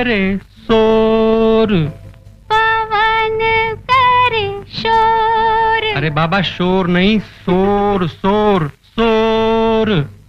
करे शोर, पवन करे शोर। अरे बाबा शोर नहीं, शोर शोर शोर।